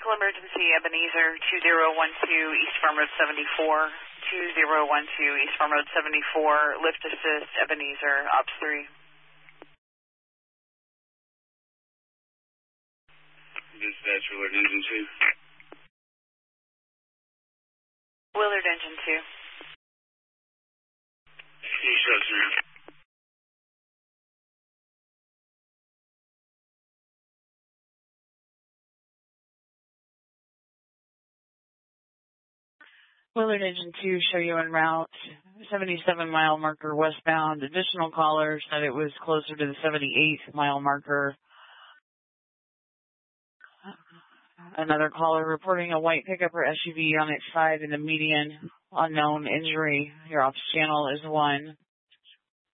Medical emergency, Ebenezer, 2012 East Farm Road 74. 2012 East Farm Road 74, lift assist, Ebenezer, Ops 3. Dispatch, Willard Engine 2. Willard Engine 2. Instruction. Willard Engine 2, show you en route, 77-mile marker westbound. Additional caller said it was closer to the 78-mile marker. Another caller reporting a white pickup or SUV on its side in the median. Unknown injury. Your ops channel is 1.